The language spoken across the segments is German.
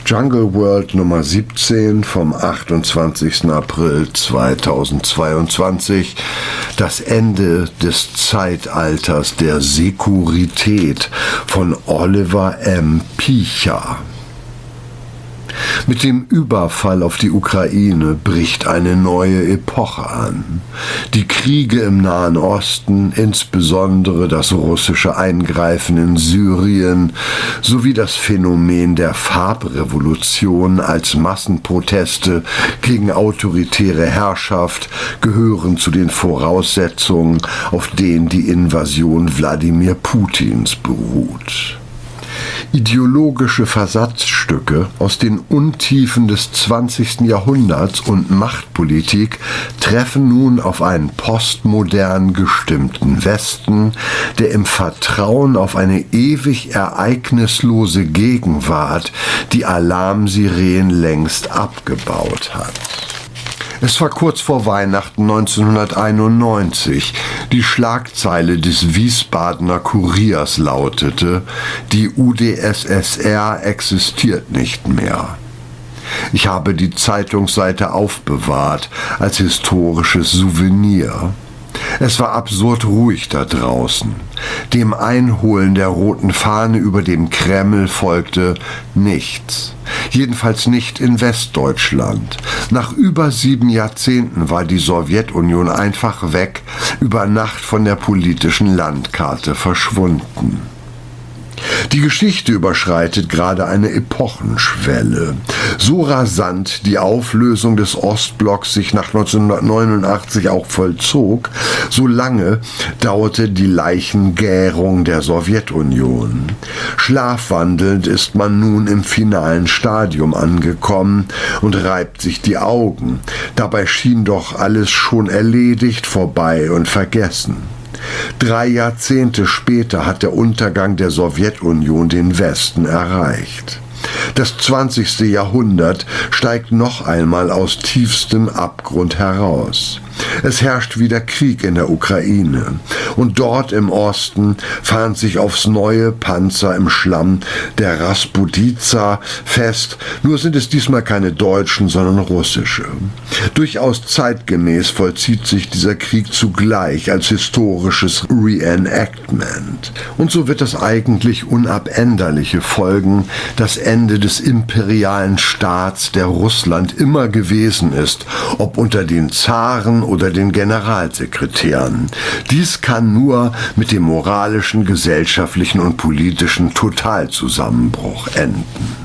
Jungle World Nummer 17 vom 28. April 2022. Das Ende des Zeitalters der Sekurität von Oliver M. Picha. Mit dem Überfall auf die Ukraine bricht eine neue Epoche an. Die Kriege im Nahen Osten, insbesondere das russische Eingreifen in Syrien, sowie das Phänomen der Farbrevolution als Massenproteste gegen autoritäre Herrschaft gehören zu den Voraussetzungen, auf denen die Invasion Wladimir Putins beruht. Ideologische Versatzstücke aus den Untiefen des 20. Jahrhunderts und Machtpolitik treffen nun auf einen postmodern gestimmten Westen, der im Vertrauen auf eine ewig ereignislose Gegenwart die Alarmsirenen längst abgebaut hat. Es war kurz vor Weihnachten 1991. Die Schlagzeile des Wiesbadener Kuriers lautete: Die UdSSR existiert nicht mehr. Ich habe die Zeitungsseite aufbewahrt als historisches Souvenir. Es war absurd ruhig da draußen. Dem Einholen der roten Fahne über dem Kreml folgte nichts. Jedenfalls nicht in Westdeutschland. Nach über 7 Jahrzehnten war die Sowjetunion einfach weg, über Nacht von der politischen Landkarte verschwunden. Die Geschichte überschreitet gerade eine Epochenschwelle. So rasant die Auflösung des Ostblocks sich nach 1989 auch vollzog, so lange dauerte die Leichengärung der Sowjetunion. Schlafwandelnd ist man nun im finalen Stadium angekommen und reibt sich die Augen. Dabei schien doch alles schon erledigt, vorbei und vergessen. 3 Jahrzehnte später hat der Untergang der Sowjetunion den Westen erreicht. Das 20. Jahrhundert steigt noch einmal aus tiefstem Abgrund heraus. Es herrscht wieder Krieg in der Ukraine und dort im Osten fahren sich aufs neue Panzer im Schlamm der Rasputiza fest, nur sind es diesmal keine deutschen, sondern russische. Durchaus zeitgemäß vollzieht sich dieser Krieg zugleich als historisches Reenactment. Und so wird das eigentlich unabänderliche folgen, das Ende des imperialen Staats, der Russland immer gewesen ist, ob unter den Zaren oder den Generalsekretären. Dies kann nur mit dem moralischen, gesellschaftlichen und politischen Totalzusammenbruch enden.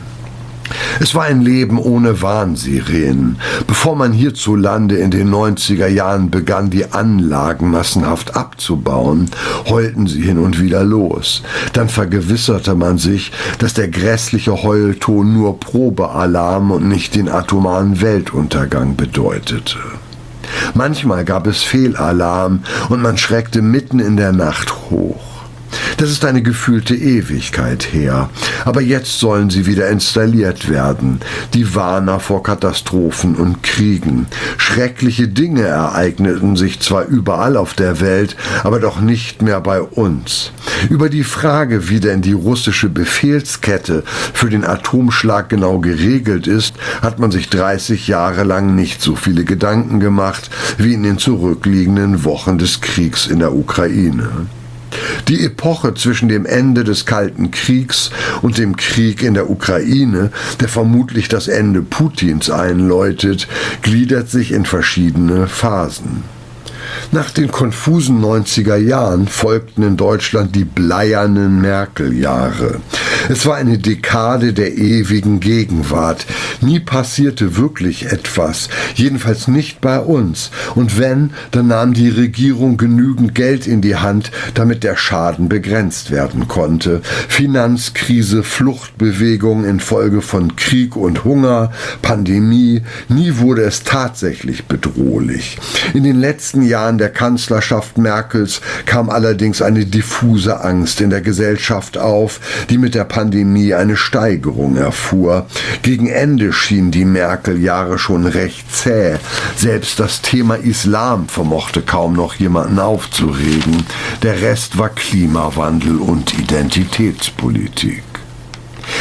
Es war ein Leben ohne Warnsirenen. Bevor man hierzulande in den 90er Jahren begann, die Anlagen massenhaft abzubauen, heulten sie hin und wieder los. Dann vergewisserte man sich, dass der grässliche Heulton nur Probealarm und nicht den atomaren Weltuntergang bedeutete. Manchmal gab es Fehlalarm und man schreckte mitten in der Nacht hoch. Das ist eine gefühlte Ewigkeit her, aber jetzt sollen sie wieder installiert werden, die Warner vor Katastrophen und Kriegen. Schreckliche Dinge ereigneten sich zwar überall auf der Welt, aber doch nicht mehr bei uns. Über die Frage, wie denn die russische Befehlskette für den Atomschlag genau geregelt ist, hat man sich 30 Jahre lang nicht so viele Gedanken gemacht wie in den zurückliegenden Wochen des Kriegs in der Ukraine. Die Epoche zwischen dem Ende des Kalten Kriegs und dem Krieg in der Ukraine, der vermutlich das Ende Putins einläutet, gliedert sich in verschiedene Phasen. Nach den konfusen 90er Jahren folgten in Deutschland die bleiernen Merkel-Jahre. Es war eine Dekade der ewigen Gegenwart. Nie passierte wirklich etwas, jedenfalls nicht bei uns. Und wenn, dann nahm die Regierung genügend Geld in die Hand, damit der Schaden begrenzt werden konnte. Finanzkrise, Fluchtbewegung infolge von Krieg und Hunger, Pandemie, nie wurde es tatsächlich bedrohlich. In den letzten Jahren der Kanzlerschaft Merkels kam allerdings eine diffuse Angst in der Gesellschaft auf, die mit der Pandemie eine Steigerung erfuhr. Gegen Ende schienen die Merkel-Jahre schon recht zäh. Selbst das Thema Islam vermochte kaum noch jemanden aufzuregen. Der Rest war Klimawandel und Identitätspolitik.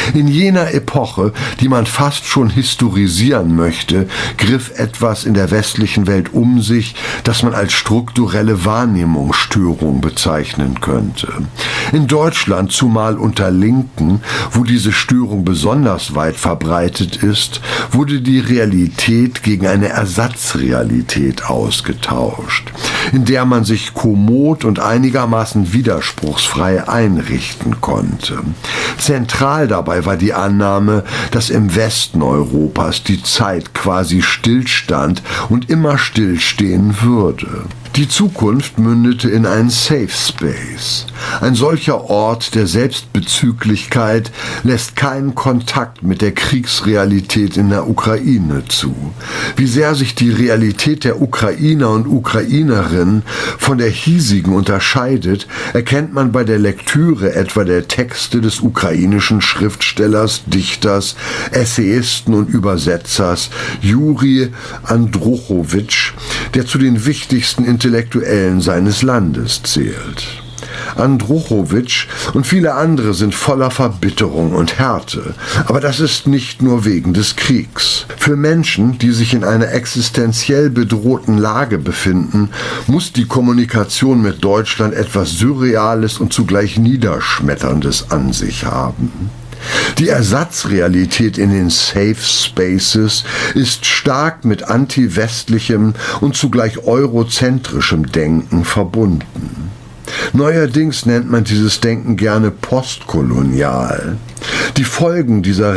In jener Epoche, die man fast schon historisieren möchte, griff etwas in der westlichen Welt um sich, das man als strukturelle Wahrnehmungsstörung bezeichnen könnte. In Deutschland, zumal unter Linken, wo diese Störung besonders weit verbreitet ist, wurde die Realität gegen eine Ersatzrealität ausgetauscht, in der man sich kommod und einigermaßen widerspruchsfrei einrichten konnte. Zentral dabei war die Annahme, dass im Westen Europas die Zeit quasi stillstand und immer stillstehen würde. Die Zukunft mündete in einen Safe Space. Ein solcher Ort der Selbstbezüglichkeit lässt keinen Kontakt mit der Kriegsrealität in der Ukraine zu. Wie sehr sich die Realität der Ukrainer und Ukrainerinnen von der hiesigen unterscheidet, erkennt man bei der Lektüre etwa der Texte des ukrainischen Schriftstellers, Dichters, Essayisten und Übersetzers Juri Andruchowitsch, der zu den wichtigsten Intellektuellen seines Landes zählt. Andruchowitsch und viele andere sind voller Verbitterung und Härte, aber das ist nicht nur wegen des Kriegs. Für Menschen, die sich in einer existenziell bedrohten Lage befinden, muss die Kommunikation mit Deutschland etwas Surreales und zugleich Niederschmetterndes an sich haben. Die Ersatzrealität in den Safe Spaces ist stark mit anti-westlichem und zugleich eurozentrischem Denken verbunden. Neuerdings nennt man dieses Denken gerne postkolonial. Die Folgen dieser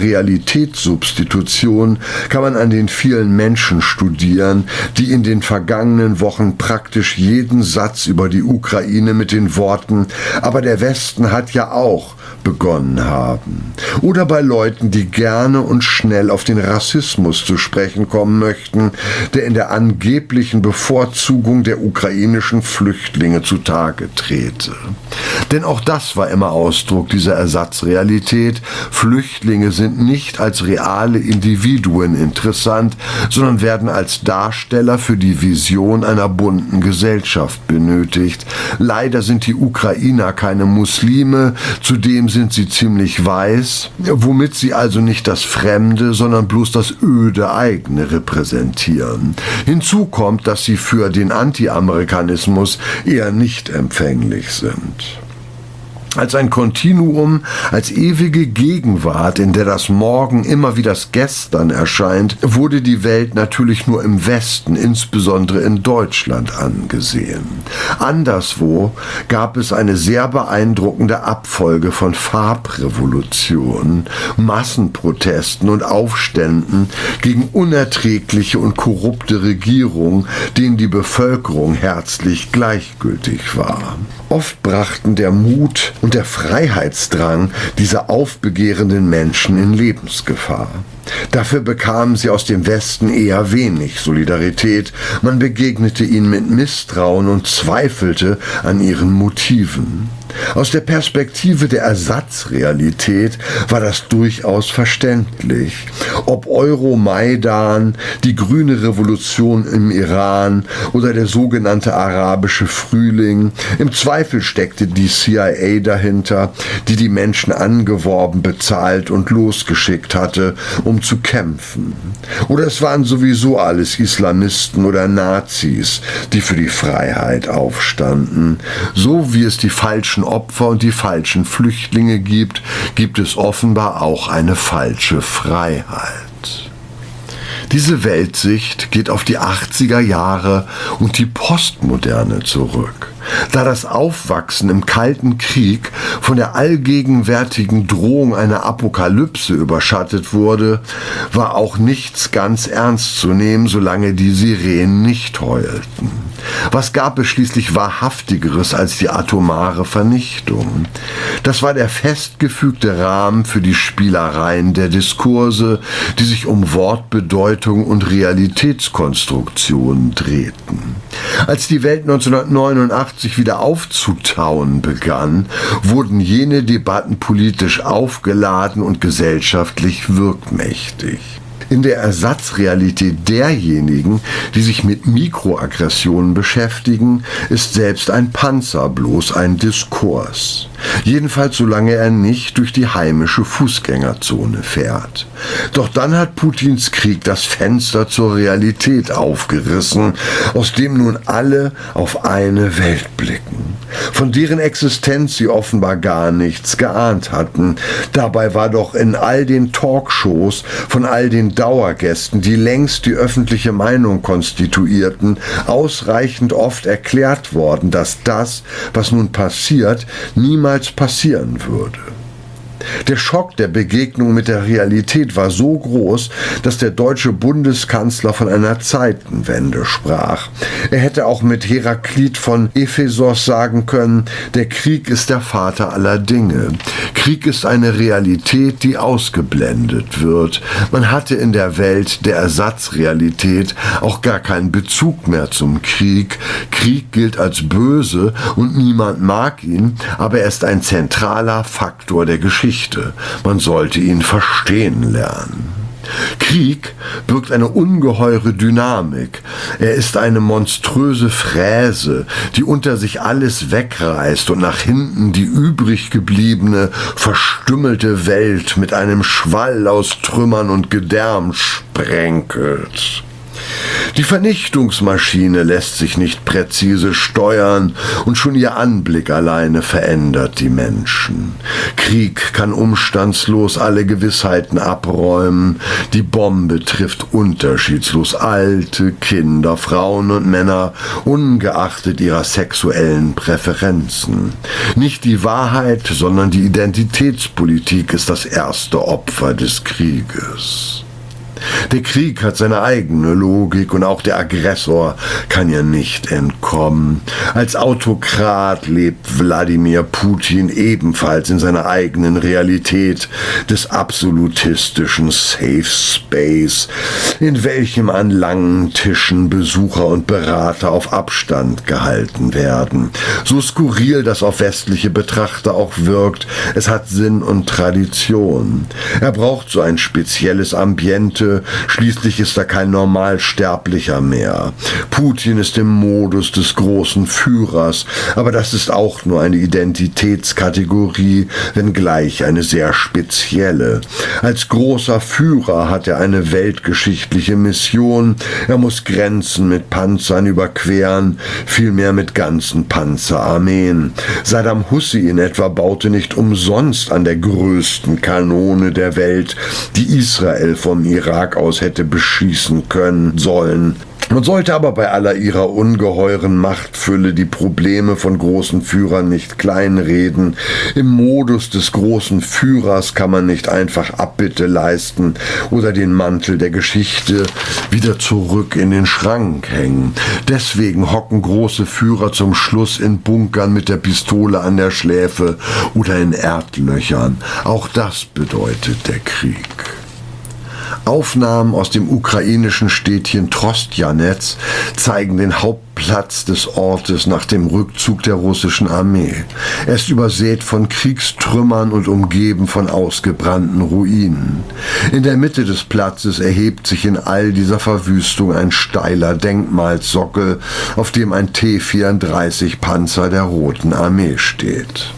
Realitätssubstitution kann man an den vielen Menschen studieren, die in den vergangenen Wochen praktisch jeden Satz über die Ukraine mit den Worten „Aber der Westen hat ja auch" begonnen haben. Oder bei Leuten, die gerne und schnell auf den Rassismus zu sprechen kommen möchten, der in der angeblichen Bevorzugung der ukrainischen Flüchtlinge zutage trete. Denn auch das war immer Ausdruck dieser Ersatzrealität. Flüchtlinge sind nicht als reale Individuen interessant, sondern werden als Darsteller für die Vision einer bunten Gesellschaft benötigt. Leider sind die Ukrainer keine Muslime, zudem sind sie ziemlich weiß, womit sie also nicht das Fremde, sondern bloß das öde eigene repräsentieren. Hinzu kommt, dass sie für den Anti-Amerikanismus eher nicht empfänglich sind. Als ein Kontinuum, als ewige Gegenwart, in der das Morgen immer wie das Gestern erscheint, wurde die Welt natürlich nur im Westen, insbesondere in Deutschland, angesehen. Anderswo gab es eine sehr beeindruckende Abfolge von Farbrevolutionen, Massenprotesten und Aufständen gegen unerträgliche und korrupte Regierungen, denen die Bevölkerung herzlich gleichgültig war. Oft brachten der Mut und der Freiheitsdrang dieser aufbegehrenden Menschen in Lebensgefahr. Dafür bekamen sie aus dem Westen eher wenig Solidarität, man begegnete ihnen mit Misstrauen und zweifelte an ihren Motiven. Aus der Perspektive der Ersatzrealität war das durchaus verständlich. Ob Euromaidan, die grüne Revolution im Iran oder der sogenannte arabische Frühling, im Zweifel steckte die CIA dahinter, die die Menschen angeworben, bezahlt und losgeschickt hatte, um zu kämpfen. Oder es waren sowieso alles Islamisten oder Nazis, die für die Freiheit aufstanden. So wie es die falschen Opfer und die falschen Flüchtlinge gibt, gibt es offenbar auch eine falsche Freiheit. Diese Weltsicht geht auf die 80er Jahre und die Postmoderne zurück. Da das Aufwachsen im Kalten Krieg von der allgegenwärtigen Drohung einer Apokalypse überschattet wurde, war auch nichts ganz ernst zu nehmen, solange die Sirenen nicht heulten. Was gab es schließlich Wahrhaftigeres als die atomare Vernichtung? Das war der festgefügte Rahmen für die Spielereien der Diskurse, die sich um Wortbedeutung und Realitätskonstruktion drehten. Als die Welt 1989 wieder aufzutauen begann, wurden jene Debatten politisch aufgeladen und gesellschaftlich wirkmächtig. In der Ersatzrealität derjenigen, die sich mit Mikroaggressionen beschäftigen, ist selbst ein Panzer bloß ein Diskurs. Jedenfalls solange er nicht durch die heimische Fußgängerzone fährt. Doch dann hat Putins Krieg das Fenster zur Realität aufgerissen, aus dem nun alle auf eine Welt blicken, von deren Existenz sie offenbar gar nichts geahnt hatten. Dabei war doch in all den Talkshows von all den Dauergästen, die längst die öffentliche Meinung konstituierten, ausreichend oft erklärt worden, dass das, was nun passiert, niemals passieren würde. Der Schock der Begegnung mit der Realität war so groß, dass der deutsche Bundeskanzler von einer Zeitenwende sprach. Er hätte auch mit Heraklit von Ephesos sagen können, der Krieg ist der Vater aller Dinge. Krieg ist eine Realität, die ausgeblendet wird. Man hatte in der Welt der Ersatzrealität auch gar keinen Bezug mehr zum Krieg. Krieg gilt als böse und niemand mag ihn, aber er ist ein zentraler Faktor der Geschichte. Man sollte ihn verstehen lernen. Krieg birgt eine ungeheure Dynamik. Er ist eine monströse Fräse, die unter sich alles wegreißt und nach hinten die übrig gebliebene, verstümmelte Welt mit einem Schwall aus Trümmern und Gedärm sprenkelt. Die Vernichtungsmaschine lässt sich nicht präzise steuern und schon ihr Anblick alleine verändert die Menschen. Krieg kann umstandslos alle Gewissheiten abräumen. Die Bombe trifft unterschiedslos Alte, Kinder, Frauen und Männer, ungeachtet ihrer sexuellen Präferenzen. Nicht die Wahrheit, sondern die Identitätspolitik ist das erste Opfer des Krieges. Der Krieg hat seine eigene Logik und auch der Aggressor kann ihr nicht entkommen. Als Autokrat lebt Wladimir Putin ebenfalls in seiner eigenen Realität des absolutistischen Safe Space, in welchem an langen Tischen Besucher und Berater auf Abstand gehalten werden. So skurril das auf westliche Betrachter auch wirkt, es hat Sinn und Tradition. Er braucht so ein spezielles Ambiente. Schließlich ist er kein Normalsterblicher mehr. Putin ist im Modus des großen Führers, aber das ist auch nur eine Identitätskategorie, wenngleich eine sehr spezielle. Als großer Führer hat er eine weltgeschichtliche Mission. Er muss Grenzen mit Panzern überqueren, vielmehr mit ganzen Panzerarmeen. Saddam Hussein etwa baute nicht umsonst an der größten Kanone der Welt, die Israel vom Irak aus hätte beschießen können sollen. Man sollte aber bei aller ihrer ungeheuren Machtfülle die Probleme von großen Führern nicht kleinreden. Im Modus des großen Führers kann man nicht einfach Abbitte leisten oder den Mantel der Geschichte wieder zurück in den Schrank hängen. Deswegen hocken große Führer zum Schluss in Bunkern mit der Pistole an der Schläfe oder in Erdlöchern. Auch das bedeutet der Krieg. Aufnahmen aus dem ukrainischen Städtchen Trostjanez zeigen den Hauptplatz des Ortes nach dem Rückzug der russischen Armee. Er ist übersät von Kriegstrümmern und umgeben von ausgebrannten Ruinen. In der Mitte des Platzes erhebt sich in all dieser Verwüstung ein steiler Denkmalsockel, auf dem ein T-34-Panzer der Roten Armee steht.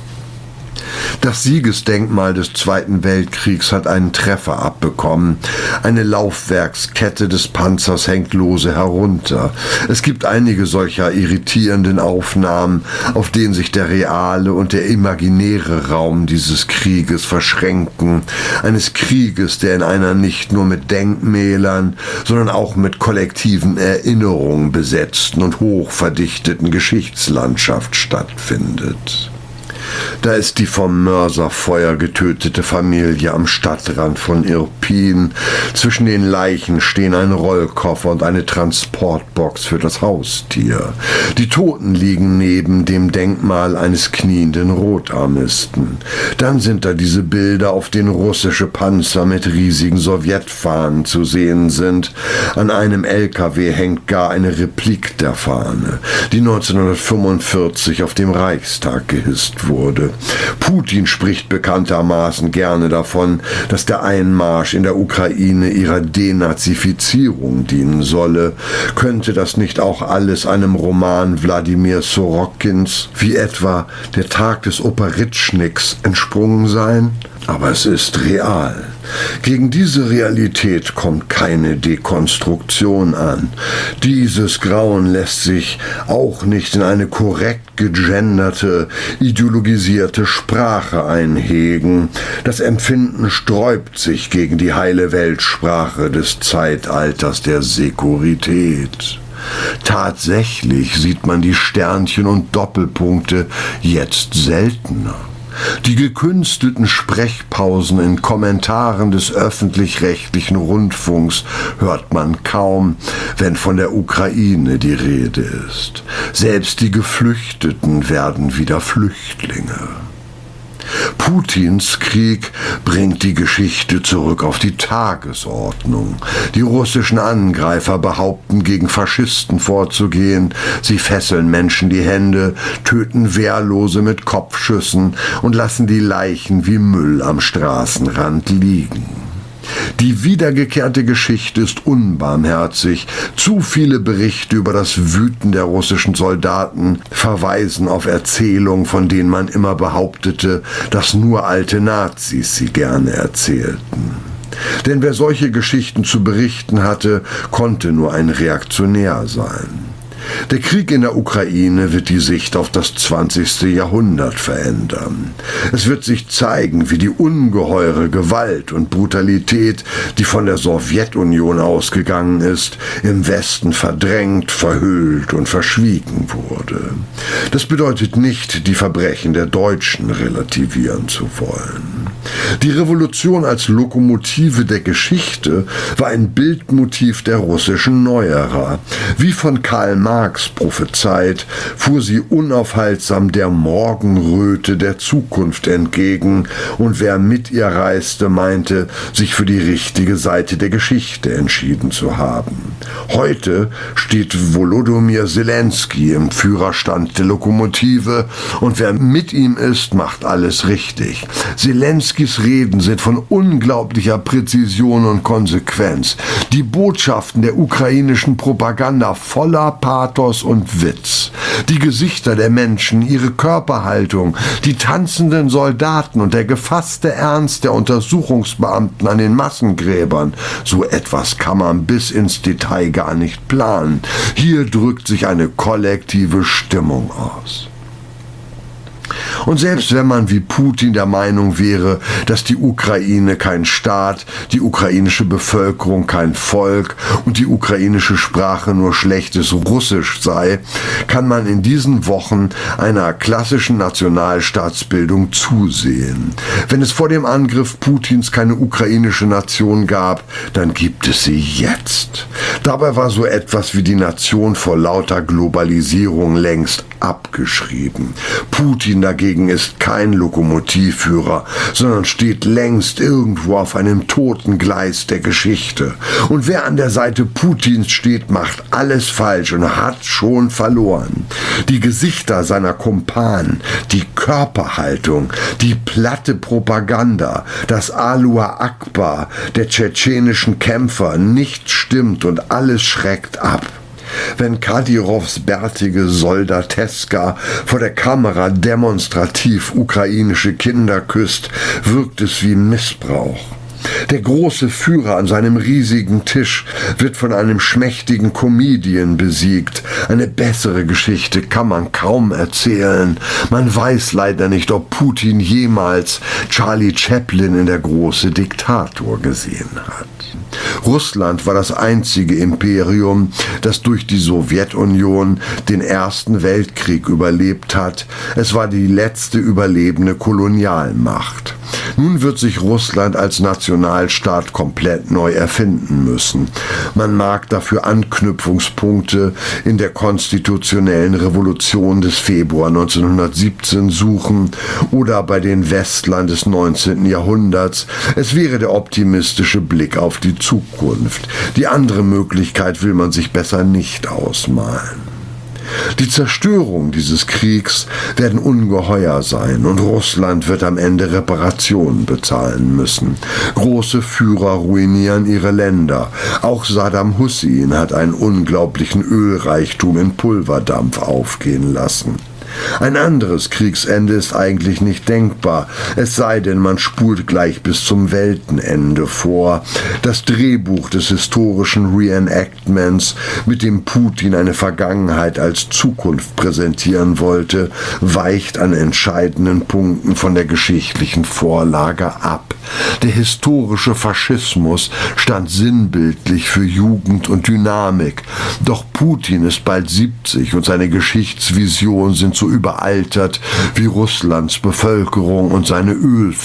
Das Siegesdenkmal des Zweiten Weltkriegs hat einen Treffer abbekommen. Eine Laufwerkskette des Panzers hängt lose herunter. Es gibt einige solcher irritierenden Aufnahmen, auf denen sich der reale und der imaginäre Raum dieses Krieges verschränken. Eines Krieges, der in einer nicht nur mit Denkmälern, sondern auch mit kollektiven Erinnerungen besetzten und hochverdichteten Geschichtslandschaft stattfindet. Da ist die vom Mörserfeuer getötete Familie am Stadtrand von Irpin. Zwischen den Leichen stehen ein Rollkoffer und eine Transportbox für das Haustier. Die Toten liegen neben dem Denkmal eines knienden Rotarmisten. Dann sind da diese Bilder, auf denen russische Panzer mit riesigen Sowjetfahnen zu sehen sind. An einem LKW hängt gar eine Replik der Fahne, die 1945 auf dem Reichstag gehisst wurde. wurde. Putin spricht bekanntermaßen gerne davon, dass der Einmarsch in der Ukraine ihrer Denazifizierung dienen solle. Könnte das nicht auch alles einem Roman Wladimir Sorokins, wie etwa Der Tag des Operitschniks, entsprungen sein? Aber es ist real. Gegen diese Realität kommt keine Dekonstruktion an. Dieses Grauen lässt sich auch nicht in eine korrekt gegenderte, ideologisierte Sprache einhegen. Das Empfinden sträubt sich gegen die heile Weltsprache des Zeitalters der Säkurität. Tatsächlich sieht man die Sternchen und Doppelpunkte jetzt seltener. Die gekünstelten Sprechpausen in Kommentaren des öffentlich-rechtlichen Rundfunks hört man kaum, wenn von der Ukraine die Rede ist. Selbst die Geflüchteten werden wieder Flüchtlinge. Putins Krieg bringt die Geschichte zurück auf die Tagesordnung. Die russischen Angreifer behaupten, gegen Faschisten vorzugehen. Sie fesseln Menschen die Hände, töten Wehrlose mit Kopfschüssen und lassen die Leichen wie Müll am Straßenrand liegen. Die wiedergekehrte Geschichte ist unbarmherzig. Zu viele Berichte über das Wüten der russischen Soldaten verweisen auf Erzählungen, von denen man immer behauptete, dass nur alte Nazis sie gerne erzählten. Denn wer solche Geschichten zu berichten hatte, konnte nur ein Reaktionär sein. Der Krieg in der Ukraine wird die Sicht auf das 20. Jahrhundert verändern. Es wird sich zeigen, wie die ungeheure Gewalt und Brutalität, die von der Sowjetunion ausgegangen ist, im Westen verdrängt, verhüllt und verschwiegen wurde. Das bedeutet nicht, die Verbrechen der Deutschen relativieren zu wollen. Die Revolution als Lokomotive der Geschichte war ein Bildmotiv der russischen Neuerer. Wie von Karl Marx prophezeit, fuhr sie unaufhaltsam der Morgenröte der Zukunft entgegen, und wer mit ihr reiste, meinte, sich für die richtige Seite der Geschichte entschieden zu haben. Heute steht Volodymyr Zelensky im Führerstand der Lokomotive, und wer mit ihm ist, macht alles richtig. Zelenskys Reden sind von unglaublicher Präzision und Konsequenz. Die Botschaften der ukrainischen Propaganda voller Pathos und Witz. Die Gesichter der Menschen, ihre Körperhaltung, die tanzenden Soldaten und der gefasste Ernst der Untersuchungsbeamten an den Massengräbern. So etwas kann man bis ins Detail gar nicht planen. Hier drückt sich eine kollektive Stimmung aus. Und selbst wenn man wie Putin der Meinung wäre, dass die Ukraine kein Staat, die ukrainische Bevölkerung kein Volk und die ukrainische Sprache nur schlechtes Russisch sei, kann man in diesen Wochen einer klassischen Nationalstaatsbildung zusehen. Wenn es vor dem Angriff Putins keine ukrainische Nation gab, dann gibt es sie jetzt. Dabei war so etwas wie die Nation vor lauter Globalisierung längst abgeschrieben. Putin dagegen ist kein Lokomotivführer, sondern steht längst irgendwo auf einem toten Gleis der Geschichte. Und wer an der Seite Putins steht, macht alles falsch und hat schon verloren. Die Gesichter seiner Kumpanen, die Körperhaltung, die platte Propaganda, das Allahu Akbar der tschetschenischen Kämpfer, nichts stimmt und alles schreckt ab. Wenn Kadyrows bärtige Soldateska vor der Kamera demonstrativ ukrainische Kinder küsst, wirkt es wie Missbrauch. Der große Führer an seinem riesigen Tisch wird von einem schmächtigen Comedian besiegt. Eine bessere Geschichte kann man kaum erzählen. Man weiß leider nicht, ob Putin jemals Charlie Chaplin in Der große Diktator gesehen hat. Russland war das einzige Imperium, das durch die Sowjetunion den Ersten Weltkrieg überlebt hat. Es war die letzte überlebende Kolonialmacht. Nun wird sich Russland als Nationalstaat komplett neu erfinden müssen. Man mag dafür Anknüpfungspunkte in der konstitutionellen Revolution des Februar 1917 suchen oder bei den Westlern des 19. Jahrhunderts. Es wäre der optimistische Blick auf die Zukunft. Die andere Möglichkeit will man sich besser nicht ausmalen. Die Zerstörung dieses Kriegs werden ungeheuer sein und Russland wird am Ende Reparationen bezahlen müssen. Große Führer ruinieren ihre Länder. Auch Saddam Hussein hat einen unglaublichen Ölreichtum in Pulverdampf aufgehen lassen. Ein anderes Kriegsende ist eigentlich nicht denkbar, es sei denn, man spult gleich bis zum Weltenende vor. Das Drehbuch des historischen Reenactments, mit dem Putin eine Vergangenheit als Zukunft präsentieren wollte, weicht an entscheidenden Punkten von der geschichtlichen Vorlage ab. Der historische Faschismus stand sinnbildlich für Jugend und Dynamik, doch Putin ist bald 70 und seine Geschichtsvisionen sind so überaltert wie Russlands Bevölkerung und seine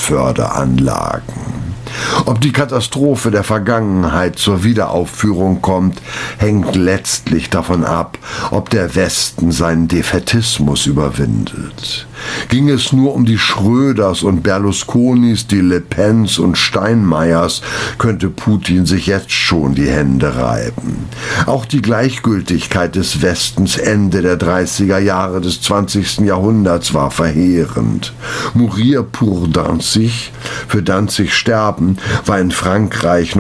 Ölförderanlagen. Ob die Katastrophe der Vergangenheit zur Wiederaufführung kommt, hängt letztlich davon ab, ob der Westen seinen Defätismus überwindet. Ging es nur um die Schröders und Berlusconis, die Le Pens und Steinmeiers, könnte Putin sich jetzt schon die Hände reiben. Auch die Gleichgültigkeit des Westens Ende der 30er Jahre des 20. Jahrhunderts war verheerend. Mourir pour Danzig, für Danzig sterben, war in Frankreich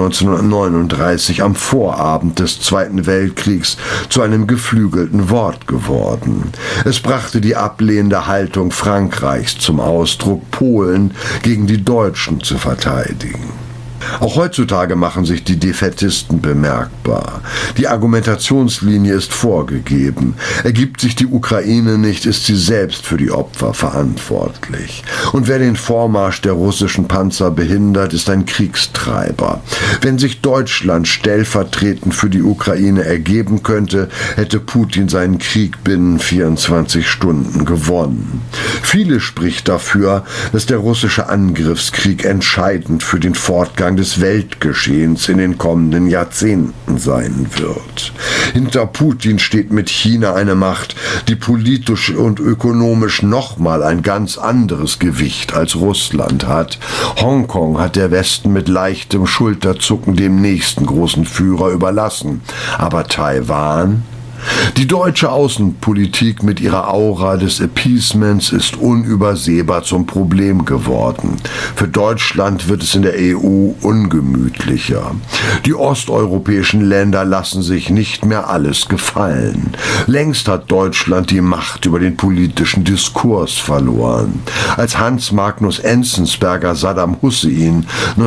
1939 am Vorabend des Zweiten Weltkriegs zu einem geflügelten Wort geworden. Es brachte die ablehnende Haltung Frankreichs zum Ausdruck, Polen gegen die Deutschen zu verteidigen. Auch heutzutage machen sich die Defätisten bemerkbar. Die Argumentationslinie ist vorgegeben. Ergibt sich die Ukraine nicht, ist sie selbst für die Opfer verantwortlich. Und wer den Vormarsch der russischen Panzer behindert, ist ein Kriegstreiber. Wenn sich Deutschland stellvertretend für die Ukraine ergeben könnte, hätte Putin seinen Krieg binnen 24 Stunden gewonnen. Vieles spricht dafür, dass der russische Angriffskrieg entscheidend für den Fortgang des Weltgeschehens in den kommenden Jahrzehnten sein wird. Hinter Putin steht mit China eine Macht, die politisch und ökonomisch nochmal ein ganz anderes Gewicht als Russland hat. Hongkong hat der Westen mit leichtem Schulterzucken dem nächsten großen Führer überlassen. Aber Taiwan? Die deutsche Außenpolitik mit ihrer Aura des Appeasements ist unübersehbar zum Problem geworden. Für Deutschland wird es in der EU ungemütlicher. Die osteuropäischen Länder lassen sich nicht mehr alles gefallen. Längst hat Deutschland die Macht über den politischen Diskurs verloren. Als Hans Magnus Enzensberger Saddam Hussein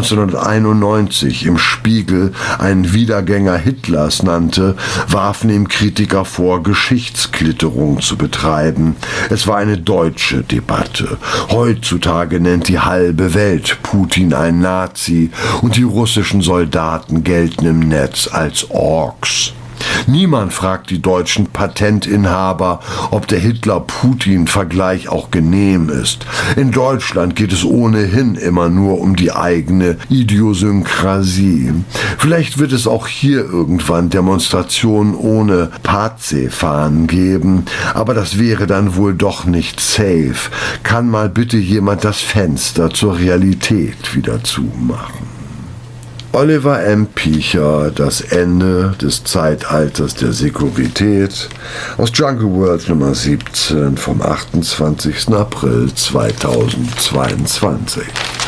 1991 im Spiegel einen Wiedergänger Hitlers nannte, warfen ihm Kritiker vor, Geschichtsklitterung zu betreiben. Es war eine deutsche Debatte. Heutzutage nennt die halbe Welt Putin ein Nazi und die russischen Soldaten gelten im Netz als Orks. Niemand fragt die deutschen Patentinhaber, ob der Hitler-Putin-Vergleich auch genehm ist. In Deutschland geht es ohnehin immer nur um die eigene Idiosynkrasie. Vielleicht wird es auch hier irgendwann Demonstrationen ohne Patsy-Fahnen geben, aber das wäre dann wohl doch nicht safe. Kann mal bitte jemand das Fenster zur Realität wieder zumachen? Oliver M. Picher, Das Ende des Zeitalters der Säkurität, aus Jungle World Nummer 17 vom 28. April 2022.